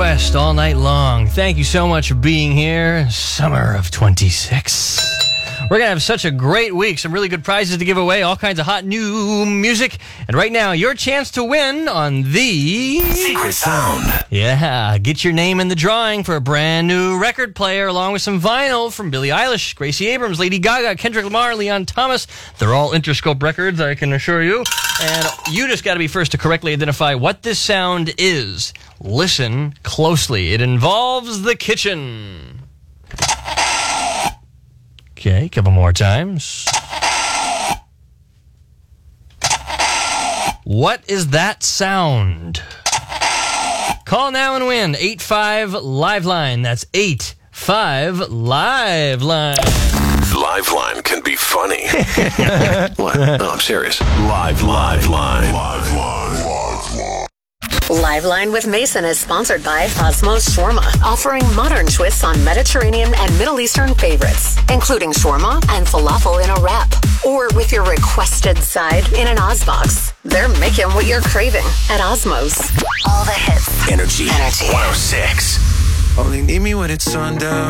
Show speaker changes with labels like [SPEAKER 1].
[SPEAKER 1] West all night long. Thank you so much for being here. Summer of 26. We're going to have such a great week. Some really good prizes to give away. All kinds of hot new music. And right now, your chance to win on the
[SPEAKER 2] Secret Sound.
[SPEAKER 1] Yeah, get your name in the drawing for a brand new record player along with some vinyl from Billie Eilish, Gracie Abrams, Lady Gaga, Kendrick Lamar, Leon Thomas. They're all Interscope records, I can assure you. And you just got to be first to correctly identify what this sound is. Listen closely. It involves the kitchen. Okay, a couple more times. What is that sound? Call now and win. 85-LIVELINE. That's 85-LIVELINE.
[SPEAKER 2] Liveline can be funny. What? No, I'm serious. Liveline.
[SPEAKER 3] Liveline with Mason is sponsored by Osmos Shawarma, offering modern twists on Mediterranean and Middle Eastern favorites, including shawarma and falafel in a wrap, or with your requested side in an Ozbox. They're making what you're craving at Osmos. All the hits.
[SPEAKER 2] Energy 106.
[SPEAKER 4] Only need me when it's sundown.